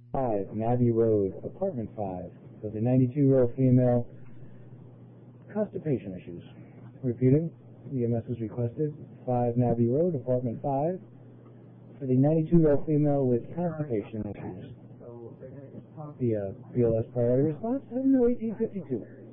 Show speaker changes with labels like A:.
A: 5 Navy Road, apartment 5, for the 92-year-old female, constipation issues. Repeating, EMS is requested, 5 Navy Road, apartment 5, for the 92-year-old female with constipation issues. The BLS priority response, 1852.